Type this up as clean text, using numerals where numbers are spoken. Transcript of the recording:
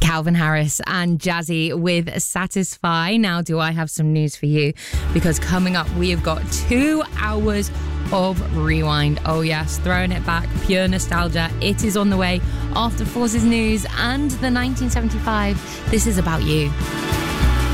Calvin Harris and Jazzy with Satisfy. Now, do I have some news for you? Because coming up, we have got 2 hours of Rewind. Oh yes, throwing it back, pure nostalgia. It is on the way after Forces News and the 1975. This is about you.